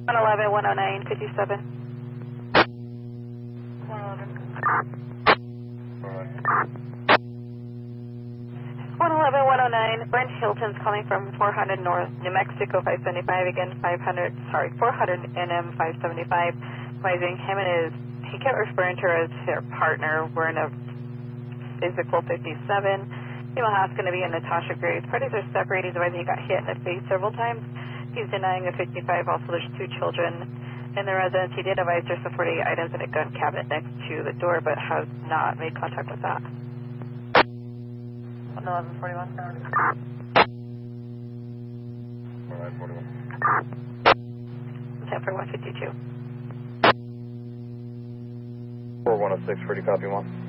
111, 109, 57. 111, 109, Brent Hilton's calling from 400 North, New Mexico, 575, again 400 NM 575, advising him and he kept referring to her as their partner. We're in a physical 57. Female house going to be in Natasha Graves. Parties are separated, advising he got hit in the face several times. He's denying a 55, also there's 2 children in the residence. He did advise there's 48 items in a gun cabinet next to the door, but has not made contact with that. 1141. 10 for 152. 4106, pretty copy 1.